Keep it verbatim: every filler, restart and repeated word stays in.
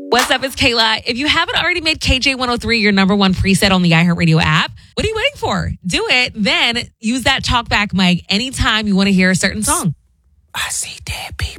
What's up? It's Kayla. If you haven't already made K J one oh three your number one preset on the iHeartRadio app, what are you waiting for? Do it. Then use that talkback mic anytime you want to hear a certain song. I see dead people.